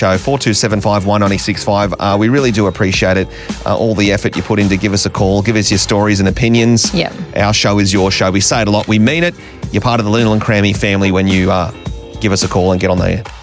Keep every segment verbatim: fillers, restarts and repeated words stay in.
Show four two seven five, one nine six five. Uh, we really do appreciate it. Uh, all the effort you put in to give us a call, give us your stories and opinions. Yep. Our show is your show. We say it a lot. We mean it. You're part of the Linal and Crammy family when you uh, give us a call and get on the air.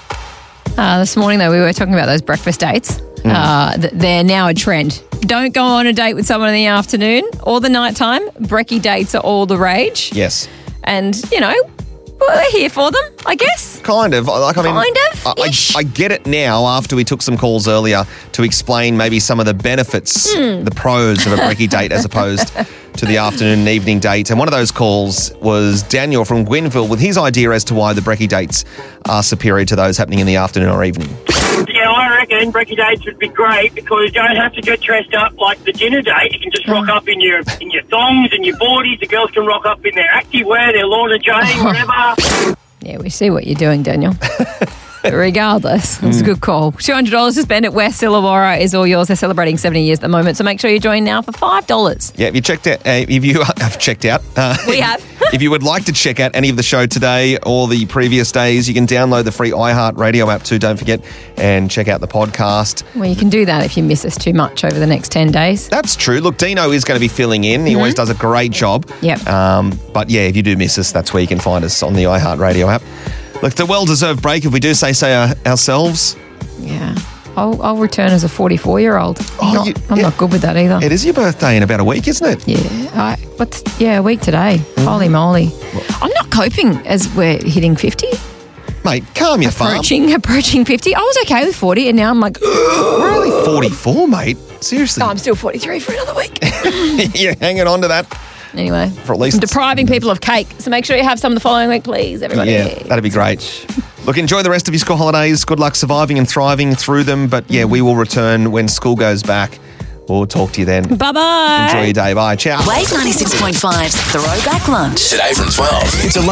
Uh, this morning, though, we were talking about those breakfast dates. Mm. Uh, th- they're now a trend. Don't go on a date with someone in the afternoon or the nighttime. Brekkie dates are all the rage. Yes. And, you know, we're here for them, I guess. Kind of. Like, I mean, kind of. I, I, I get it now after we took some calls earlier to explain maybe some of the benefits, Hmm. the pros of a brekkie date as opposed to the afternoon and evening date. And one of those calls was Daniel from Gwenville with his idea as to why the brekkie dates are superior to those happening in the afternoon or evening. Yeah, I reckon brekkie dates would be great because you don't have to get dressed up like the dinner date. You can just rock up in your in your thongs and your boardies. The girls can rock up in their activewear, their Lorna Jane, whatever. Yeah, we see what you're doing, Daniel. But regardless, it's a good call. two hundred dollars to spend at West Illawarra is all yours. They're celebrating seventy years at the moment, so make sure you join now for five dollars. Yeah, if you checked out, uh, if you have checked out, uh, We have. if you would like to check out any of the show today or the previous days, you can download the free iHeartRadio app too. Don't forget and check out the podcast. Well, you can do that if you miss us too much over the next ten days. That's true. Look, Dino is going to be filling in. He always does a great job. Yep. Um, but yeah, if you do miss us, that's where you can find us on the iHeartRadio app. Look, the well-deserved break, if we do say so our, ourselves. Yeah. I'll, I'll return as a forty-four-year-old. Oh, I'm, not, you- I'm yeah. not good with that either. It is your birthday in about a week, isn't it? Yeah. I, what's, yeah, a week today. Holy moly. I'm not coping as we're hitting fifty. Mate, calm your farm. Approaching, approaching fifty. I was okay with forty, and now I'm like, We're only forty-four, mate. Seriously. oh, I'm still forty-three for another week. You're hanging on to that. Anyway, For at least- I'm depriving people of cake, so make sure you have some the following week, please, everybody. Yeah, that'd be great. Look, enjoy the rest of your school holidays. Good luck surviving and thriving through them. But yeah, we will return when school goes back. We'll talk to you then. Bye-bye. Enjoy your day. Bye. Ciao. Wave ninety-six point five's Throwback Lunch. Today from twelve. It's a